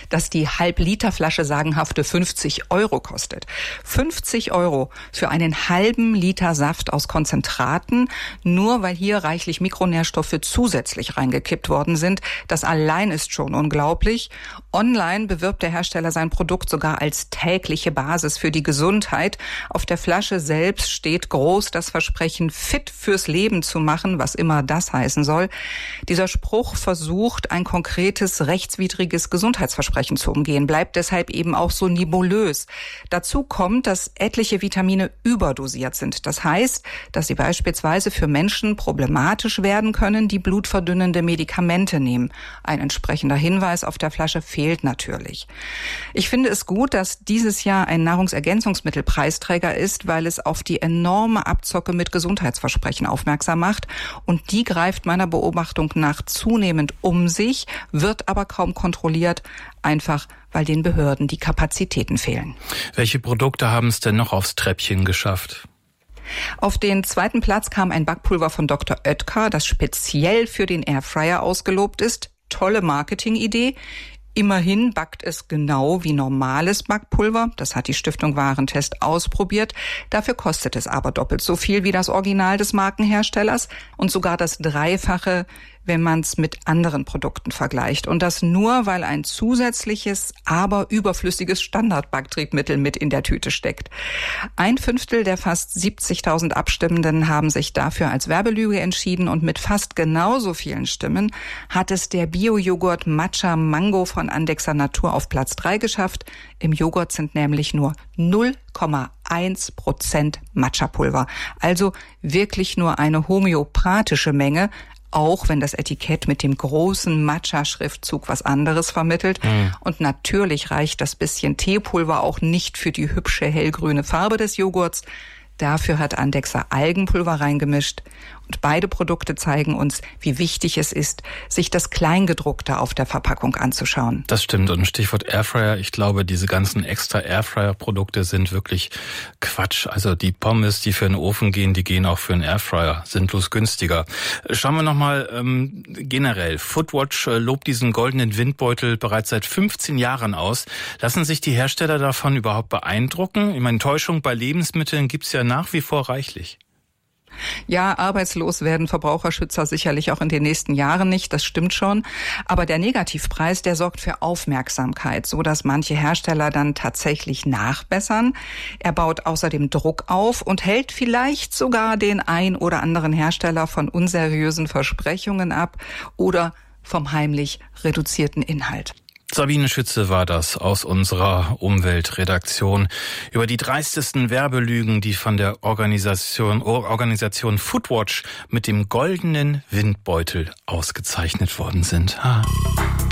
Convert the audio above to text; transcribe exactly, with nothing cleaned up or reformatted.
dass die Halb-Liter-Flasche sagenhafte fünfzig Euro kostet. fünfzig Euro für einen halben Liter Saft aus Konzentraten, nur weil hier reichlich Mikronährstoffe zusätzlich reingekippt worden sind. Das allein ist schon unglaublich. Online bewirbt der Hersteller sein Produkt sogar als tägliche Basis für die Gesundheit. Auf der Flasche selbst steht groß das Versprechen, fit fürs Leben zu machen, was immer das heißen soll. Dieser Spruch versucht, ein konkretes, rechtswidriges Gesundheitsversprechen zu umgehen, bleibt deshalb eben auch so nebulös. Dazu kommt, dass etliche Vitamine überdosiert sind. Das heißt, dass sie beispielsweise für Menschen problematisch werden können, die blutverdünnende Medikamente nehmen. Ein entsprechender Hinweis auf der Flasche fehlt natürlich. Ich finde es gut, dass dieses Jahr ein Nahrungsergänzungsmittelpreisträger ist, weil es auf die enorme Abzocke mit Gesundheitsversprechen aufmerksam macht. Und die greift meiner Beobachtung nach zunehmend um sich, wird aber kaum kontrolliert, einfach weil den Behörden die Kapazitäten fehlen. Welche Produkte haben es denn noch aufs Treppchen geschafft? Auf den zweiten Platz kam ein Backpulver von Doktor Oetker, das speziell für den Airfryer ausgelobt ist. Tolle Marketingidee. Immerhin backt es genau wie normales Backpulver. Das hat die Stiftung Warentest ausprobiert. Dafür kostet es aber doppelt so viel wie das Original des Markenherstellers und sogar das Dreifache, wenn man es mit anderen Produkten vergleicht. Und das nur, weil ein zusätzliches, aber überflüssiges Standardbacktriebmittel mit in der Tüte steckt. Ein Fünftel der fast siebzigtausend Abstimmenden haben sich dafür als Werbelüge entschieden und mit fast genauso vielen Stimmen hat es der Bio-Joghurt Matcha Mango von Andexer Natur auf Platz drei geschafft. Im Joghurt sind nämlich nur null Komma eins Prozent Matcha-Pulver. Also wirklich nur eine homöopathische Menge, auch wenn das Etikett mit dem großen Matcha-Schriftzug was anderes vermittelt. Mhm. Und natürlich reicht das bisschen Teepulver auch nicht für die hübsche hellgrüne Farbe des Joghurts. Dafür hat Andexer Algenpulver reingemischt. Und beide Produkte zeigen uns, wie wichtig es ist, sich das Kleingedruckte auf der Verpackung anzuschauen. Das stimmt. Und Stichwort Airfryer. Ich glaube, diese ganzen extra Airfryer-Produkte sind wirklich Quatsch. Also die Pommes, die für den Ofen gehen, die gehen auch für einen Airfryer. Sind bloß günstiger. Schauen wir nochmal ähm, generell. Foodwatch äh, lobt diesen goldenen Windbeutel bereits seit fünfzehn Jahren aus. Lassen sich die Hersteller davon überhaupt beeindrucken? Ich meine, Täuschung bei Lebensmitteln gibt's ja nach wie vor reichlich. Ja, arbeitslos werden Verbraucherschützer sicherlich auch in den nächsten Jahren nicht, das stimmt schon. Aber der Negativpreis, der sorgt für Aufmerksamkeit, so dass manche Hersteller dann tatsächlich nachbessern. Er baut außerdem Druck auf und hält vielleicht sogar den ein oder anderen Hersteller von unseriösen Versprechungen ab oder vom heimlich reduzierten Inhalt. Sabine Schütze war das aus unserer Umweltredaktion über die dreistesten Werbelügen, die von der Organisation, Organisation Foodwatch mit dem goldenen Windbeutel ausgezeichnet worden sind. Ha.